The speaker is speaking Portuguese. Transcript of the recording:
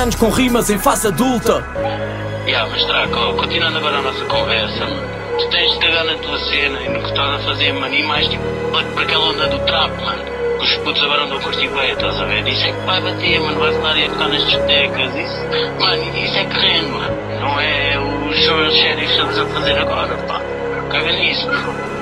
anos com rimas em face adulta. Mas Draco, continuando agora a nossa conversa, mano. Tu tens de cagar na tua cena e no que estás a fazer, mano, e mais tipo, para aquela onda do trap, mano. Que os putos agora andam a curtir bem, estás a ver? Isso é que vai bater, mano, vai falar e a tocar nas discotecas, isso, mano, isso é que rende, mano. Não é os Sheriffs que estamos a fazer agora, pá. Caga nisso, pô.